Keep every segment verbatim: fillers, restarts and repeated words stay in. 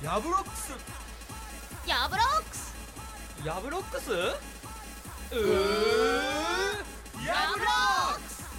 ヤブロックスヤブロックスヤブロックスうーヤブロックス。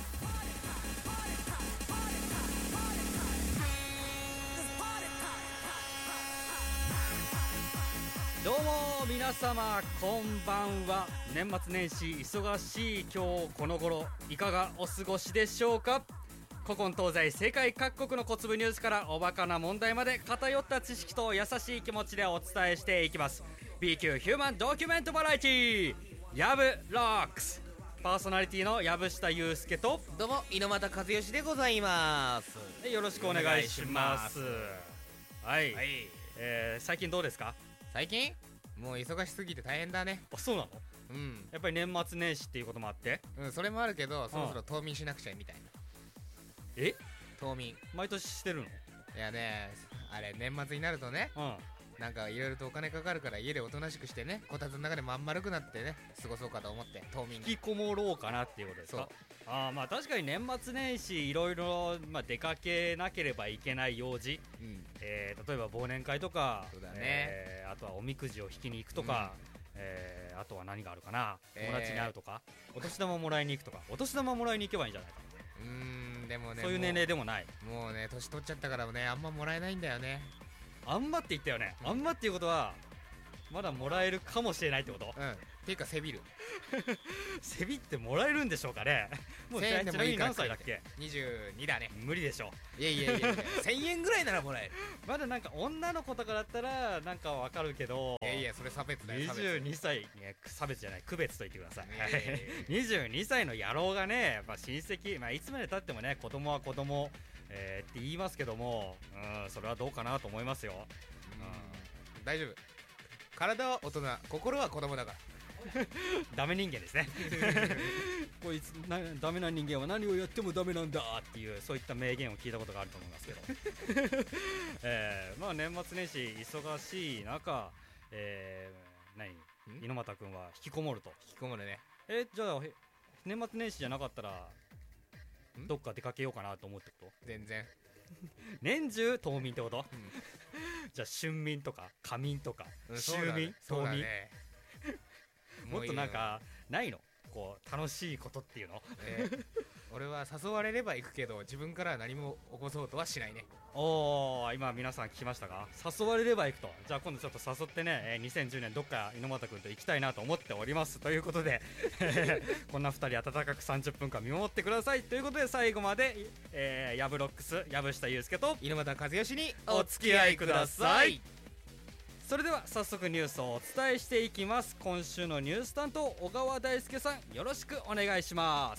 どうも皆様こんばんは。年末年始忙しい今日この頃いかがお過ごしでしょうか。古今東西世界各国の小粒ニュースからおバカな問題まで偏った知識と優しい気持ちでお伝えしていきます。 B 級ヒューマンドキュメントバラエティーヤブロックス、パーソナリティの藪下祐介とどうも猪俣和義でございます。 でよろしくお願いします。はい、はい、えー、最近どうですか。 最近もう忙しすぎて大変だね。 あ、そうなの。 うん、 やっぱり年末年始っていうこともあって、 うん、それもあるけどそろそろ冬眠しなくちゃみたいな。 え、 冬眠毎年してるの。 いやね、あれ年末になるとね、うん、なんかいろいろとお金かかるから家でおとなしくしてね、こたつの中でまん丸くなってね過ごそうかと思って冬眠引きこもろうかなっていうことですか。ああ、まあ確かに年末年始いろいろ出かけなければいけない用事、うん、えー、例えば忘年会とか、 そうだね、 えー、あとはおみくじを引きに行くとか、うん、えー、あとは何があるかな、友達に会うとか、えー、お年玉もらいに行くとか。お年玉もらいに行けばいいんじゃないか。 うーん、でもね、 そういう年齢でもない。 もうね、年取っちゃったからね、あんまもらえないんだよね。 あんまって言ったよね、うん、あんまっていうことはまだもらえるかもしれないってこと。 うん、っていうかせびるせびってもらえるんでしょうかね。もうちなみに何歳だっけ。 にじゅうにだね。 無理でしょ。 いやいやいやいやせんえんぐらいならもらえる。 まだなんか女の子とかだったらなんかわかるけど、 いやいや、それ差別だよ。 にじゅうにさい、いや差別じゃない、区別と言ってください。にじゅうにさいの野郎がね、やっぱ親戚、まあ、いつまでたってもね、子供は子供、えー、って言いますけども、うん、それはどうかなと思いますよ。 うん、大丈夫。体は大人、心は子供だからダメ人間ですねこいつなダメな人間は何をやってもダメなんだっていう、そういった名言を聞いたことがあると思いますけど、えー、まあ年末年始忙しい中、えー、何猪俣君は引きこもると。 引きこもるね。 えじゃあ年末年始じゃなかったらどっか出かけようかなと思うってこと。 全然年中冬眠ってこと、うん、じゃあ春眠とか夏眠とか、うん、秋眠、冬眠、ね、もっとなんかないの、こう楽しいことっていうの、 えー、俺は誘われれば行くけど自分からは何も起こそうとはしないね。 おー、今皆さん聞きましたか。誘われれば行くと。じゃあ今度ちょっと誘ってね、えー、にせんじゅうねんどっか猪俣君と行きたいなと思っておりますということでこんなふたり温かくさんじゅっぷんかん見守ってくださいということで、最後まで、えー、ヤブロックス藪下祐介と猪俣和義にお付き合いください。それでは早速ニュースをお伝えしていきます。今週のニュース担当小川大輔さん、よろしくお願いします。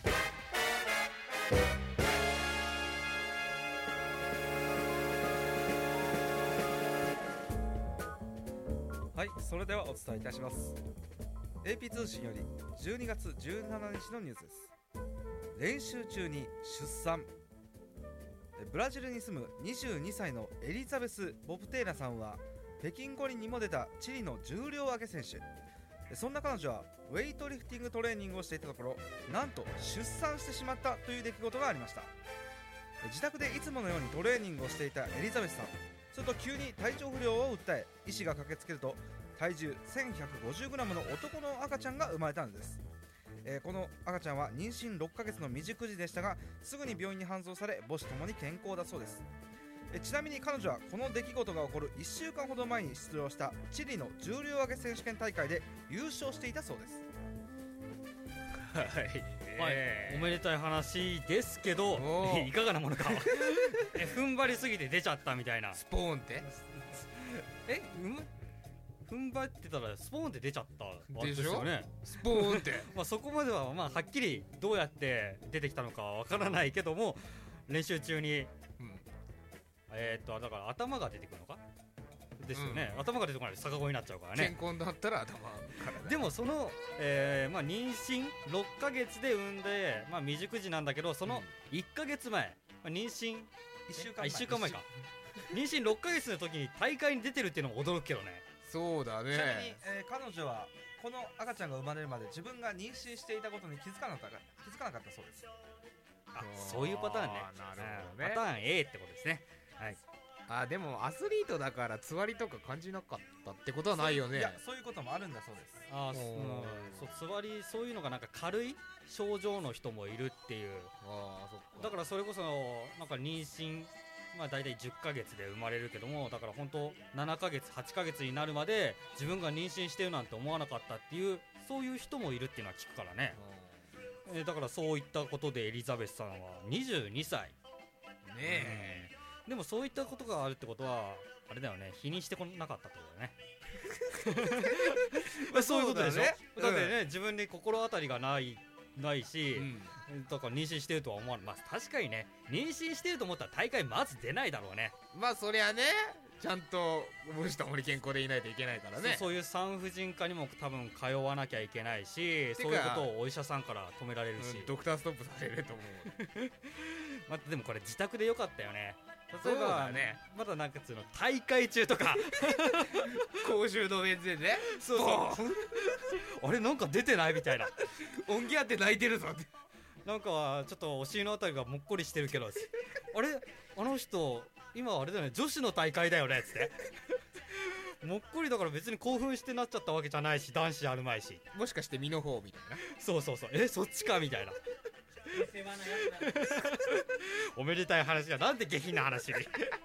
はい、それではお伝えいたします。 エーピー 通信よりじゅうにがつじゅうしちにちのニュースです。練習中に出産。ブラジルに住むにじゅうにさいのエリザベス・ボプテーナさんは北京五輪にも出たチリの重量挙げ選手。そんな彼女はウェイトリフティングトレーニングをしていたところ、なんと出産してしまったという出来事がありました。自宅でいつものようにトレーニングをしていたエリザベスさん、すると急に体調不良を訴え、医師が駆けつけると体重 せんひゃくごじゅうグラム の男の赤ちゃんが生まれたんです。えー、この赤ちゃんは妊娠ろっかげつの未熟児でしたが、すぐに病院に搬送され母子ともに健康だそうです。えちなみに彼女はこの出来事が起こるいっしゅうかんほど前に出場したチリの重量挙げ選手権大会で優勝していたそうです。 はい、えー、おめでたい話ですけどいかがなものかえ踏ん張りすぎて出ちゃったみたいな。 スポーンってえ、うん、踏ん張ってたらスポーンって出ちゃったわけですよね。 スポーンってまあそこまではまあはっきりどうやって出てきたのかはわからないけども、練習中に、うん、えー、っとだから頭が出てくるのかですよね、うん、頭が出てこないと逆子になっちゃうからね。 健康だったら頭からでもその、えーまあ、妊娠ろっかげつで産んで、まあ、未熟児なんだけど、そのいっかげつまえ、まあ、妊娠いっしゅうかんまえ、 いっしゅうかんまえか妊娠ろっかげつの時に大会に出てるっていうのも驚くけどね。 そうだね。 ちなみに、えー、彼女はこの赤ちゃんが生まれるまで自分が妊娠していたことに気づかなかった気づかなかったそうです。 あ、そういうパターンね。 なるほどね。 パターン A ってことですね。はい。 あでもアスリートだからつわりとか感じなかったってことはないよね。 いやそういうこともあるんだそうです。 あー、 おーうん、そうつわりそういうのがなんか軽い症状の人もいるっていう。 ああそっか。 だからそれこそなんか妊娠まあ大体じゅっかげつで生まれるけども、だから本当ななかげつはちかげつになるまで自分が妊娠してるなんて思わなかったっていうそういう人もいるっていうのは聞くからね。えーだからそういったことでエリザベスさんはにじゅうにさいねえ、 でもそういったことがあるってことはあれだよね、否認してこなかったってことだよね。まあそういうことでしょ。 そうだねだってね、自分に心当たりがないないし、 うんだから妊娠してるとは思わない。まあ確かにね、妊娠してると思ったら大会まず出ないだろうね。 まあそりゃね、ちゃんと母子ともに健康でいないといけないからね。 そうそういう産婦人科にも多分通わなきゃいけないし、 かそういうことをお医者さんから止められるし、 うんドクターストップされると思う。 まあ、でもこれ自宅でよかったよね。例えそうばだね、 まだなんかつうの大会中とか公衆の面でね、 そうそうあれなんか出てないみたいな、 音源あって泣いてるぞって。 なんかちょっとお尻のあたりがもっこりしてるけどあれあの人今あれだよね、女子の大会だよねっつってもっこりだから別に興奮してなっちゃったわけじゃないし、男子あるまいし、 もしかして身の方みたいな。 そうそうそう、えそっちかみたいなおめでたい話じゃなんで下品な話に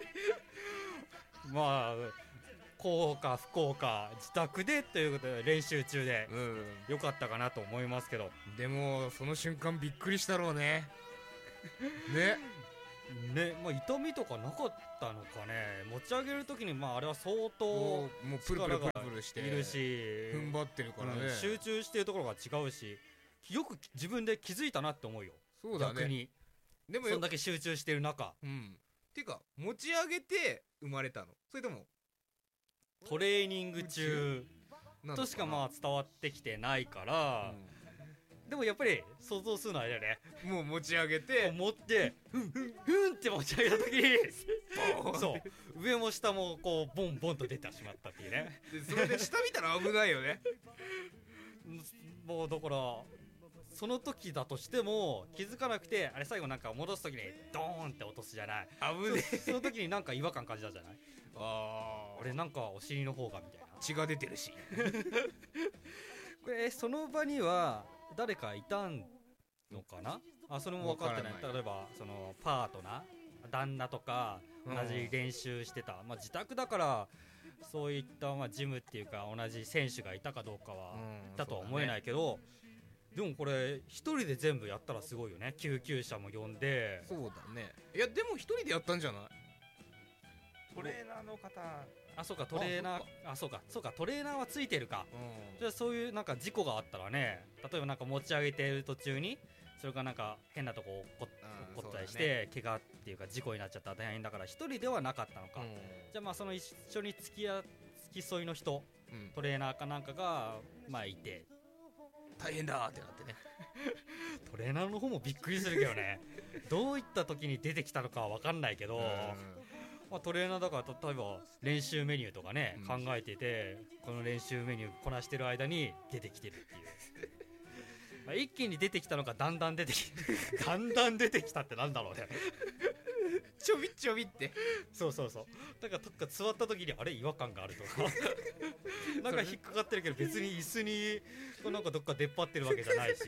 まあ幸か不幸か自宅でということで練習中でうんよかったかなと思いますけどでもその瞬間びっくりしたろうね。ねね、まあ、痛みとかなかったのかね。持ち上げるときにまああれは相当もうもうプルプル力がプルプルしているし、 踏ん張ってるからね、 うん集中してるところが違うし、よく自分で気づいたなって思うよ。 そうだね。 逆にでもよそんだけ集中してる中、 うんていうか持ち上げて生まれたの、それともトレーニング中なのとしかまあ伝わってきてないから、でもやっぱり想像するのはあれだよね、 うんもう持ち上げて持ってふんふんふんって持ち上げた時にそう上も下もこうボンボンと出てしまったっていうね。 でそれで下見たら危ないよね。 もうだからその時だとしても気づかなくて、あれ最後なんか戻す時にドーンって落とすじゃない、 危ねえ。 その時になんか違和感感じたじゃない、 あ俺なんかお尻の方がみたいな。 血が出てるし。 これその場には誰かいたのかな、あそれも分かってない。 わからない例えばそのパートナー旦那とか同じ練習してた、まあ、自宅だからそういったまあジムっていうか同じ選手がいたかどうかはうんだとは思えないけど、でもこれ一人で全部やったらすごいよね。救急車も呼んで、 そうだね。いやでも一人でやったんじゃない。 トレーナーの方、 あそうかトレーナーあそうかそうかトレーナーはついてるか。 うんじゃあそういうなんか事故があったらね、例えばなんか持ち上げてる途中にそれがなんか変なとこ落っこうん落っこったりしそうだて、怪我っていうか事故になっちゃったら大変だから一人ではなかったのか、じゃあまあその一緒に付き合付き添いの人うんうんトレーナーかなんかがまあいて、 大変だーってなってね。 トレーナーの方もびっくりするけどねどういった時に出てきたのかは分かんないけど、まあ、トレーナーだから例えば練習メニューとかね、 うん考えててこの練習メニューこなしてる間に出てきてるっていうまあ一気に出てきたのかだんだん出てきだんだん出てきたってなんだろうねちょびちょびってそうそうそう、だからどっか座った時にあれ違和感があるとかなんか引っかかってるけど別に椅子にこうなんかどっか出っ張ってるわけじゃないし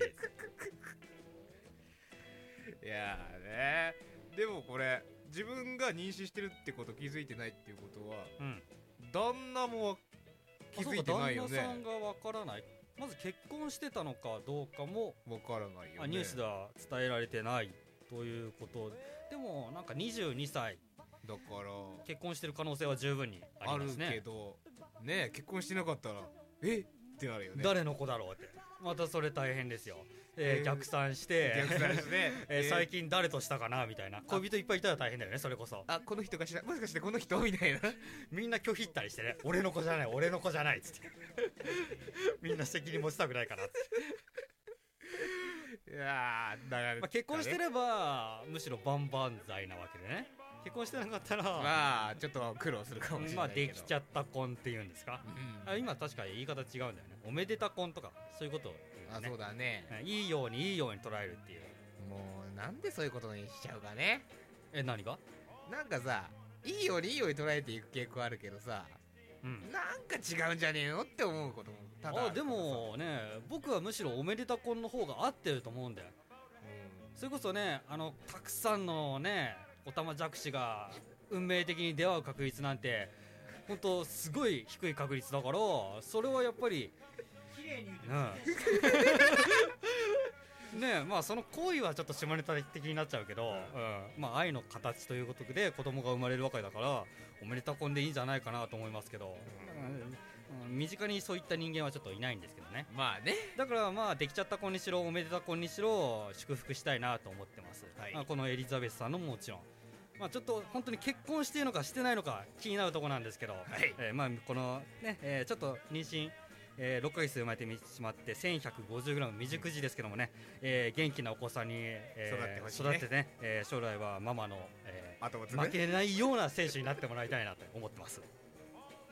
いやーね。でもこれ自分が妊娠してるってこと気づいてないっていうことはうん旦那も気づいてないよね。 あそうか旦那さんがわからない。まず結婚してたのかどうかもわからないよね。 あニュースでは伝えられてないということでもなんかにじゅうにさいだから結婚してる可能性は十分にああるりますね。 けどね、結婚してなかったらえってなるよね。 誰の子だろうってまたそれ大変ですよ、えーえー逆算して逆算してえーえー最近誰としたかなみたいな恋人いっぱいいたら大変だよね。それこそあこの人かしら、もしかしてこの人みたいな。 みんな拒否ったりしてね俺の子じゃない俺の子じゃないっつってみんな責任持ちたくないからっつっていやーだから、 まあ、結婚してればむしろ万々歳なわけでね。結婚してなかったらまあちょっと苦労するかもしれまあないけど、 できちゃった婚っていうんですか、 うんあ今確かに言い方違うんだよね。おめでた婚とかそういうことを言うよね。 あそうだね。 いいようにいいように捉えるっていう。 もうなんでそういうことにしちゃうかね。 え何がなんかさいいようにいいように捉えていく傾向あるけどさ、うん、なんか違うんじゃねえのって思うこともただある。 あでもね、僕はむしろおめでた婚の方が合ってると思うんだよ、うん、それこそね、あのたくさんのねおたまじゃくしが運命的に出会う確率なんて本当すごい低い確率だから、それはやっぱり綺麗に言う、うん、ねえ、まあその行為はちょっと下ネタ的になっちゃうけど、うん、まあ愛の形ということで子供が生まれるわけだからおめでた婚でいいんじゃないかなと思いますけど、うんうん、身近にそういった人間はちょっといないんですけどね。 まあね、 だからまあできちゃった婚にしろおめでた婚にしろ祝福したいなと思ってます、はい、まあ、このエリザベスさんのももちろん、まあ、ちょっと本当に結婚しているのかしてないのか気になるところなんですけど、はい、えー、まあこのね、えー、ちょっと妊娠、えー、ろっかげつで生まれてしまって せんひゃくごじゅうグラム 未熟児ですけどもね、えー、元気なお子さんに、えー、育ってほしいね、育ってね、えー、将来はママの、えー、負けないような選手になってもらいたいなと思ってます。